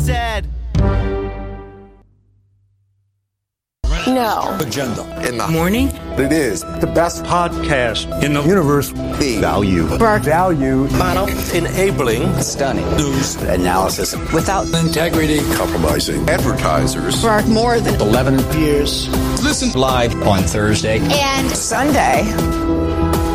said. No. Agenda. In the morning. It is the best podcast in the universe. The value. Value. Model. Enabling. Stunning. News. Analysis. Without integrity. Compromising. Advertisers. For more than 11 years. Listen live on Thursday And Sunday.